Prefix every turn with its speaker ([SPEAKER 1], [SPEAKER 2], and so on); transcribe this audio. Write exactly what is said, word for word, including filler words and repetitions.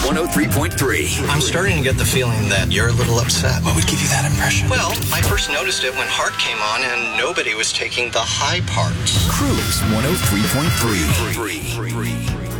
[SPEAKER 1] one oh three point three.
[SPEAKER 2] I'm starting to get the feeling that you're a little upset.
[SPEAKER 1] What would give you that impression?
[SPEAKER 2] Well, I first noticed it when Heart came on and nobody was taking the high parts.
[SPEAKER 1] Cruise one oh three point three.